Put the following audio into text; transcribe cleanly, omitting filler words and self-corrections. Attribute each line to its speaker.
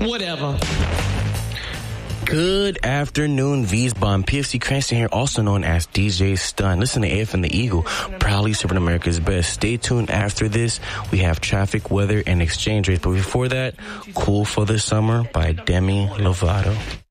Speaker 1: Whatever.
Speaker 2: Good afternoon, V's-Bomb. PFC Cranston here, also known as DJ Stun. Listen to AF and the Eagle, proudly serving America's best. Stay tuned after this. We have traffic, weather, and exchange rates. But before that, Cool for the Summer by Demi Lovato.